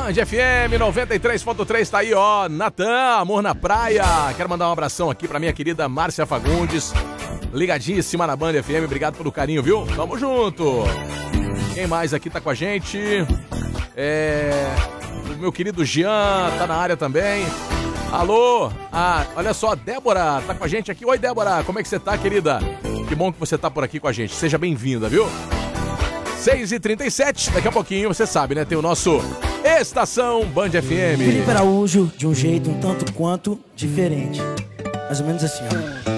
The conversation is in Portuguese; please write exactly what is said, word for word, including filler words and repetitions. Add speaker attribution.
Speaker 1: Band F M noventa e três ponto três, tá aí, ó, Natan, Amor na Praia. Quero mandar um abração aqui pra minha querida Márcia Fagundes, ligadíssima na Band F M, obrigado pelo carinho, viu? Tamo junto. Quem mais aqui tá com a gente? É... O meu querido Jean tá na área também. Alô? Ah, olha só, Débora tá com a gente aqui. Oi, Débora, como é que você tá, querida? Que bom que você tá por aqui com a gente. Seja bem-vinda, viu? seis e trinta e sete, daqui a pouquinho, você sabe, né? Tem o nosso Estação Band F M.
Speaker 2: Felipe Araújo, de um jeito um tanto quanto diferente. Mais ou menos assim, ó.